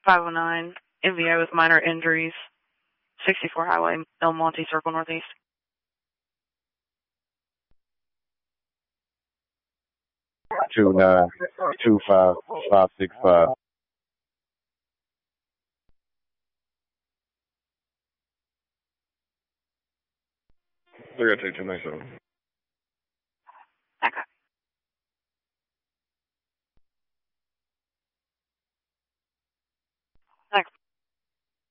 509, MVA with minor injuries, 64 Highway, El Monte Circle Northeast. Two 565. They're gonna take 297.